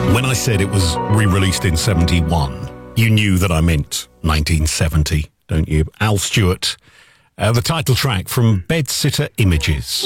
When I said it was re-released in 71, you knew that I meant 1970, don't you? Al Stewart, the title track from Bedsitter Images.